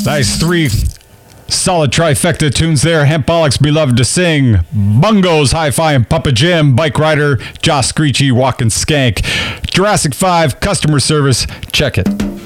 Nice three solid trifecta tunes there. Hempaholics Beloved to Sing, Bungos Hi-Fi and Papa Jim, Bike Rider, Josh Screechy, Walkin' Skank, Jurassic 5, Customer Service, check it.